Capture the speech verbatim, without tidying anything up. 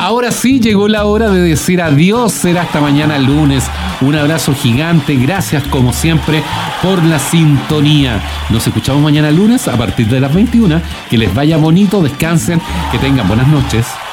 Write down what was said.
ahora sí llegó la hora de decir adiós. Será hasta mañana lunes. Un abrazo gigante. Gracias como siempre por la sintonía. Nos escuchamos mañana lunes a partir de las veintiuna. Que les vaya bonito, descansen, que tengan buenas noches.